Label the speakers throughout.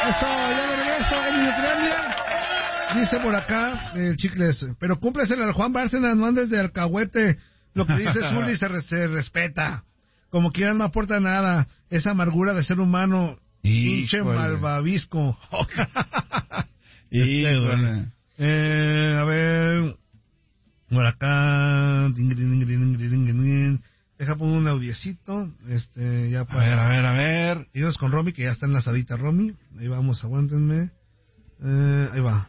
Speaker 1: Esto, ya de regreso en Ucrania. Dice por acá el Chicles, pero cúmpleselo al Juan Bárcenas, no andes de alcahuete. Lo que dice Zuli se respeta. Como quieran no aporta nada. Esa amargura de ser humano. Pinche malvavisco.
Speaker 2: Híjole.
Speaker 1: A ver. Por acá. Deja poner un audiecito. Ya para.
Speaker 2: A ver.
Speaker 1: Ellos con Romy, que ya está enlazadita Romy. Ahí vamos, aguántenme. Ahí va.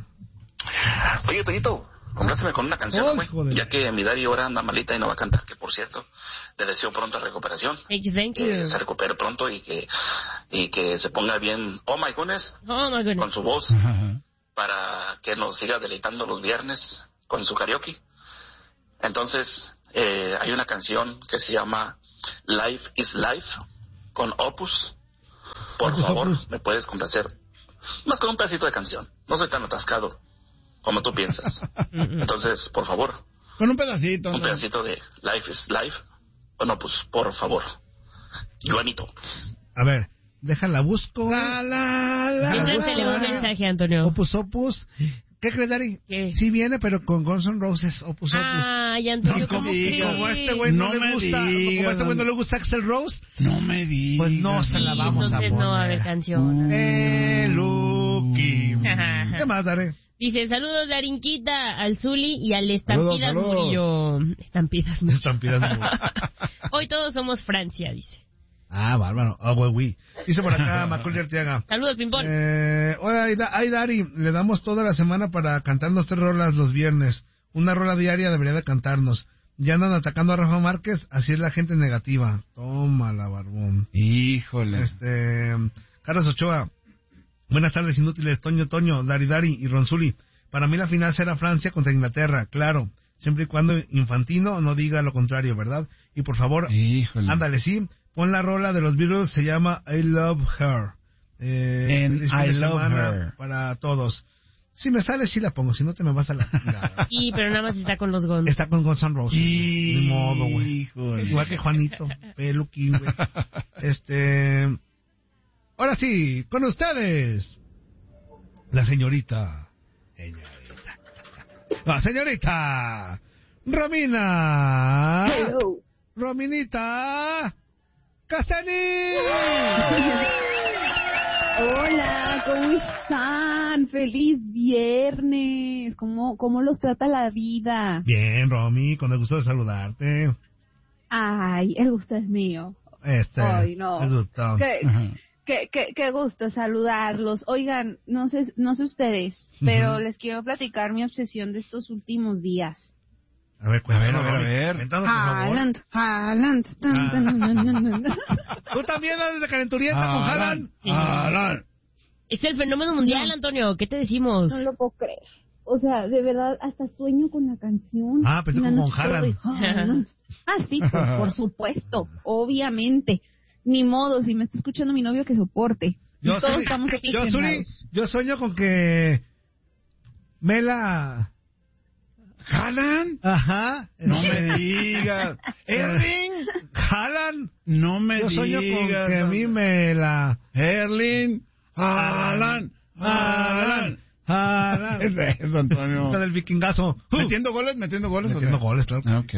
Speaker 3: Oye, Toñito, compláceme con una canción, güey. Ya que mi Dari ahora anda malita y no va a cantar, que por cierto, le deseo pronta recuperación.
Speaker 4: Thank you.
Speaker 3: Que se recupere pronto y que se ponga bien, oh my goodness, con su voz, para que nos siga deleitando los viernes con su karaoke. Entonces, hay una canción que se llama Life is Life, con Opus. Por favor, me puedes complacer más con un pedacito de canción. No soy tan atascado como tú piensas. Entonces, por favor.
Speaker 2: Con un pedacito.
Speaker 3: Un pedacito de Life is Life. Bueno, pues, por favor. Juanito.
Speaker 1: A ver, déjala, busco.
Speaker 4: Mientras te leo un mensaje, Antonio.
Speaker 1: Opus. ¿Qué crees, Dari?
Speaker 4: ¿Qué?
Speaker 1: Sí viene, pero con Guns N' Roses, Opus.
Speaker 4: Ay, Antonio, ¿cómo crees?
Speaker 1: Como a este güey no le gusta, como a este güey no le gusta Axl Rose.
Speaker 2: No me digas.
Speaker 1: Pues no se la vamos a poner.
Speaker 4: Entonces no va a haber canción.
Speaker 1: Lucky. ¿Qué más, Dari?
Speaker 4: Dice, saludos de Arinquita, al Zuli y al Estampidas Murillo. Estampidas Murillo. Hoy todos somos Francia, dice.
Speaker 1: Ah, bárbaro. Güey. Dice por acá Macaulay Arteaga.
Speaker 4: Saludos, Pimpón.
Speaker 1: Hola, Dari. Le damos toda la semana para cantarnos 3 rolas los viernes. Una rola diaria debería de cantarnos. Ya andan atacando a Rafa Márquez, así es la gente negativa. Tómala, barbón.
Speaker 2: Híjole.
Speaker 1: Carlos Ochoa. Buenas tardes, inútiles. Toño, Dari y Ronzuli. Para mí la final será Francia contra Inglaterra, claro. Siempre y cuando Infantino no diga lo contrario, ¿verdad? Y por favor, ándale, sí. Pon la rola de los Beatles, se llama I Love Her.
Speaker 2: I Love Her.
Speaker 1: Para todos. Si me sale, sí la pongo, si no te me vas a la...
Speaker 4: Sí, pero nada más está con los Guns.
Speaker 1: Está con Guns N' Roses. Ni modo, güey. Igual que Juanito, peluquín, güey. Ahora sí, con ustedes, la señorita. La señorita Romina.
Speaker 5: Hello.
Speaker 1: Rominita Castaní.
Speaker 5: Hola, ¿cómo están? Feliz viernes. ¿Cómo los trata la vida?
Speaker 1: Bien, Romy, con el gusto de saludarte.
Speaker 5: Ay, el gusto es mío. Ay, no.
Speaker 1: El gusto.
Speaker 5: Qué gusto saludarlos. Oigan, no sé ustedes, pero les quiero platicar mi obsesión de estos últimos días.
Speaker 1: A ver.
Speaker 5: Haaland.
Speaker 1: ¿Tú también andas de calenturienta con Haaland?
Speaker 4: Es el fenómeno mundial, Antonio. ¿Qué te decimos?
Speaker 5: No lo puedo creer. O sea, de verdad, hasta sueño con la canción.
Speaker 1: Pensé con Haaland.
Speaker 5: Sí, pues, por supuesto, obviamente. Ni modo, si me está escuchando mi novio, que soporte. Todos estamos aficionados.
Speaker 1: Yo sueño con que Mela...
Speaker 2: ¿Haaland?
Speaker 1: Ajá.
Speaker 2: No me digas.
Speaker 1: Erling Haaland.
Speaker 2: No me digas.
Speaker 1: Yo sueño con que a mí me la...
Speaker 2: Erling Haaland. ¿Qué es eso, Antonio?
Speaker 1: Del vikingazo.
Speaker 2: ¿Metiendo goles? Metiendo goles, claro.
Speaker 1: Ok.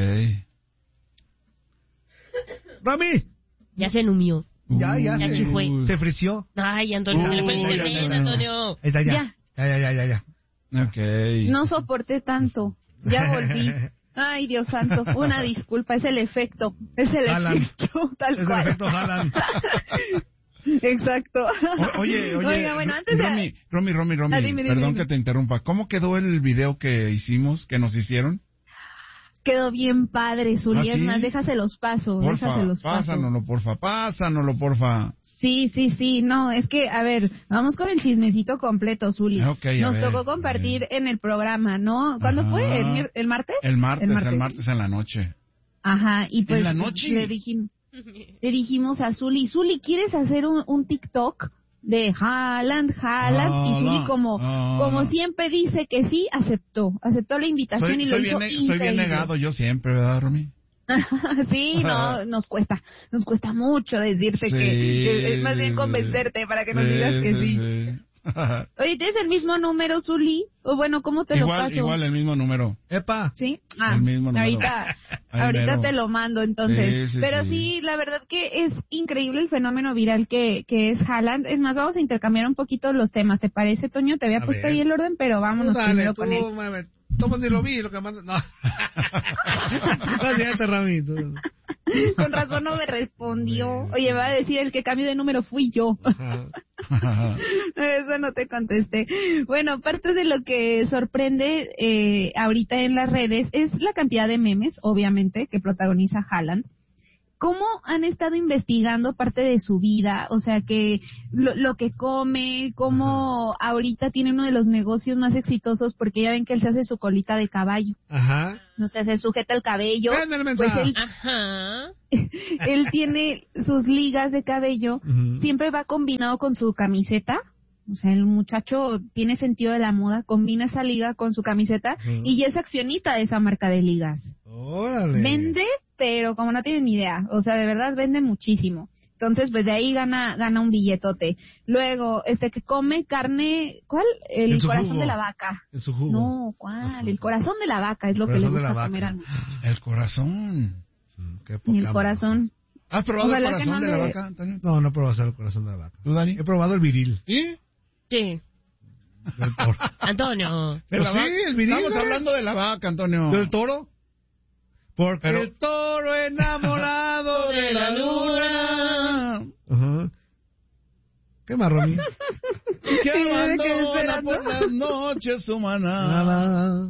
Speaker 1: Rami.
Speaker 4: Ya se numió.
Speaker 1: Ya
Speaker 4: chifue.
Speaker 1: ¿Se frició?
Speaker 4: Ay, Antonio, se le fue el internet, Antonio.
Speaker 1: Ahí está, ya.
Speaker 2: Okay.
Speaker 5: No soporté tanto. Ya volví. Ay, Dios santo. Una disculpa, es el efecto. Es el efecto, tal cual. Es el efecto Haaland. Exacto.
Speaker 2: Oye,
Speaker 5: Oiga, bueno, antes de...
Speaker 2: Romy, perdón que te interrumpa. ¿Cómo quedó el video que hicimos, que nos hicieron?
Speaker 5: Quedó bien padre, Zuli. Es más, déjaselos paso.
Speaker 2: Pásanoslo, porfa.
Speaker 5: Sí. No, es que, a ver, vamos con el chismecito completo, Zuli. Nos tocó compartir en el programa, ¿no? ¿Cuándo fue? ¿El martes?
Speaker 2: El martes en la noche.
Speaker 5: Ajá, y pues...
Speaker 2: ¿En la noche?
Speaker 5: Le dijimos a Zuli, ¿quieres hacer un TikTok de Haaland? Y Zuli como siempre dice que sí, aceptó la invitación y lo hizo increíble.
Speaker 2: Soy bien negado yo siempre, ¿verdad, Romy?
Speaker 5: Sí, no, nos cuesta mucho decirte que es más bien convencerte para que nos digas que sí. Oye, ¿tienes el mismo número, Zuli? O bueno, ¿cómo te lo paso?
Speaker 2: Igual, el mismo número.
Speaker 1: ¡Epa!
Speaker 5: ¿Sí?
Speaker 2: El mismo número.
Speaker 5: Ahorita te lo mando, entonces. Sí, pero sí, la verdad que es increíble el fenómeno viral que es Haaland. Es más, vamos a intercambiar un poquito los temas, ¿te parece, Toño? Te había puesto ahí el orden, pero vámonos primero con él.
Speaker 1: Toma ni lo vi, lo que manda. No. Gracias, Rami.
Speaker 5: Con razón no me respondió. Oye, va a decir, el que cambió de número fui yo. Eso no te contesté. Bueno, parte de lo que sorprende ahorita en las redes es la cantidad de memes, obviamente, que protagoniza Haaland. ¿Cómo han estado investigando parte de su vida? O sea, que lo que come, cómo ahorita tiene uno de los negocios más exitosos, porque ya ven que él se hace su colita de caballo.
Speaker 1: Ajá.
Speaker 5: No sé, se sujeta el cabello. Pues él tiene sus ligas de cabello, siempre va combinado con su camiseta. O sea, el muchacho tiene sentido de la moda, combina esa liga con su camiseta y ya es accionista de esa marca de ligas.
Speaker 1: ¡Órale!
Speaker 5: Vende, pero como no tienen ni idea, o sea, de verdad vende muchísimo. Entonces, pues de ahí gana un billetote. Luego, que come carne, ¿cuál? El corazón
Speaker 1: jugo.
Speaker 5: De la vaca.
Speaker 1: En su jugo.
Speaker 5: No, ¿cuál? El corazón de la vaca es lo que le gusta comer al muchacho.
Speaker 2: El corazón.
Speaker 1: Qué poca
Speaker 5: el corazón.
Speaker 2: ¿Has probado el corazón de la vaca, Antonio?
Speaker 1: No, no he probado el corazón de la vaca.
Speaker 2: ¿Tú, Dani?
Speaker 1: He probado el viril.
Speaker 2: ¿Sí?
Speaker 4: Sí. Antonio.
Speaker 1: Pero sí, el viril.
Speaker 2: Estamos hablando de la vaca, Antonio.
Speaker 1: ¿Del toro? Porque el toro enamorado de la luna. Ajá. ¿Qué más, Romy?
Speaker 2: Que abandona por las noches humanas.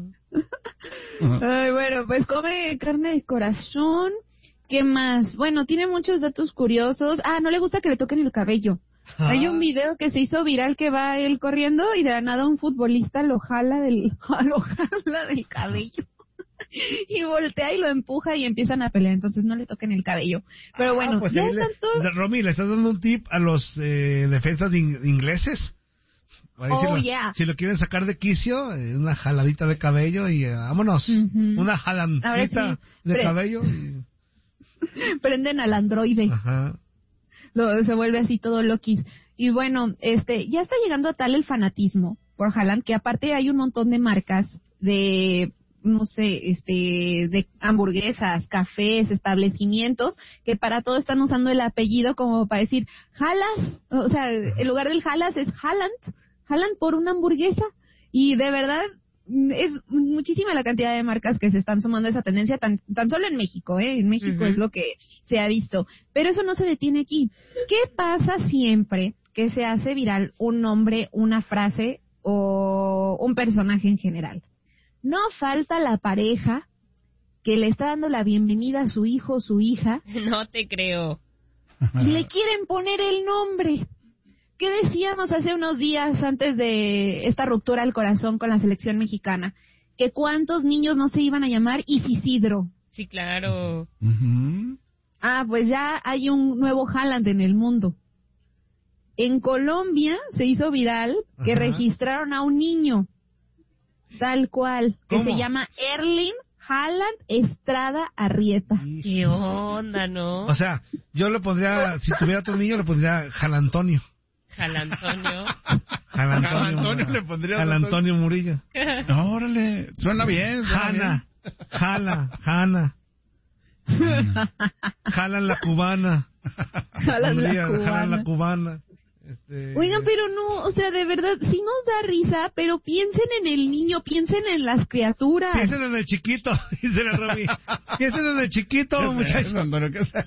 Speaker 5: Ay, bueno, pues come carne de corazón. ¿Qué más? Bueno, tiene muchos datos curiosos. No le gusta que le toquen el cabello. Hay un video que se hizo viral que va él corriendo y de la nada un futbolista lo jala del cabello. Y voltea y lo empuja y empiezan a pelear, entonces no le toquen el cabello. Pero bueno,
Speaker 1: pues Romy, ¿le estás dando un tip a los defensas ingleses? Si lo quieren sacar de quicio, una jaladita de cabello y vámonos. Una jalandita de cabello.
Speaker 5: Prenden al androide.
Speaker 1: Ajá.
Speaker 5: Se vuelve así todo loquis. Y bueno, ya está llegando a tal el fanatismo por Haaland que aparte hay un montón de marcas de, no sé, de hamburguesas, cafés, establecimientos que para todo están usando el apellido como para decir Haaland, o sea, en lugar del Haaland es Haaland por una hamburguesa. Y de verdad es muchísima la cantidad de marcas que se están sumando a esa tendencia, tan solo en México, en México es lo que se ha visto. Pero eso no se detiene aquí. ¿Qué pasa siempre que se hace viral un nombre, una frase o un personaje en general? No falta la pareja que le está dando la bienvenida a su hijo o su hija.
Speaker 4: No te creo.
Speaker 5: Y le quieren poner el nombre. ¿Qué decíamos hace unos días antes de esta ruptura al corazón con la selección mexicana? Que cuántos niños no se iban a llamar Isidro.
Speaker 4: Sí, claro.
Speaker 5: Pues ya hay un nuevo Haaland en el mundo. En Colombia se hizo viral que registraron a un niño, tal cual, que se llama Erling Haaland Estrada Arrieta.
Speaker 4: ¿Qué onda, no?
Speaker 1: O sea, yo le pondría, si tuviera otro niño, le pondría Jalantonio.
Speaker 4: Jalantonio.
Speaker 2: Jalantonio le pondría.
Speaker 1: Jalantonio Murillo.
Speaker 2: No, órale, suena bien.
Speaker 1: Hanna. Jalan la cubana. Jalan la cubana.
Speaker 5: Oigan, pero no, o sea, de verdad, sí nos da risa, pero piensen en el niño, piensen en las criaturas.
Speaker 1: Piensen en el chiquito, dice la Romy. Piensen en el chiquito, muchachos.
Speaker 2: ¿Qué es eso?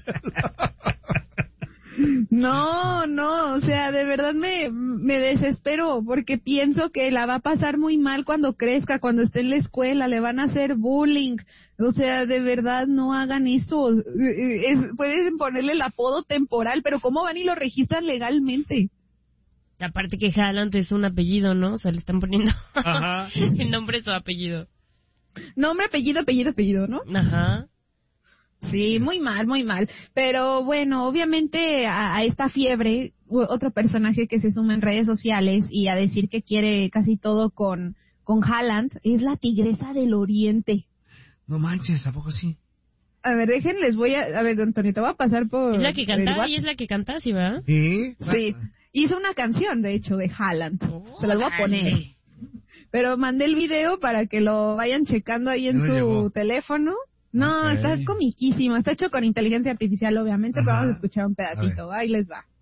Speaker 5: No, o sea, de verdad me desespero porque pienso que la va a pasar muy mal cuando crezca, cuando esté en la escuela, le van a hacer bullying. O sea, de verdad no hagan eso. Pueden ponerle el apodo temporal, pero ¿cómo van y lo registran legalmente?
Speaker 4: Aparte que Haaland es un apellido, ¿no? O sea, le están poniendo el nombre es su apellido.
Speaker 5: Nombre, apellido, ¿no?
Speaker 4: Ajá.
Speaker 5: Sí, muy mal. Pero bueno, obviamente a esta fiebre, otro personaje que se suma en redes sociales y a decir que quiere casi todo con Haaland es la Tigresa del Oriente.
Speaker 1: No manches, ¿a poco sí?
Speaker 5: A ver, les voy a ver, Antonio, te voy a pasar por...
Speaker 4: Es la que canta, y es la que canta, ¿sí, va?
Speaker 1: Sí.
Speaker 5: Sí. Hizo una canción, de hecho, de Haaland. Se la voy a poner. Pero mandé el video para que lo vayan checando ahí en su teléfono. No, está comiquísimo. Está hecho con inteligencia artificial, obviamente, pero vamos a escuchar un pedacito. Ahí les va.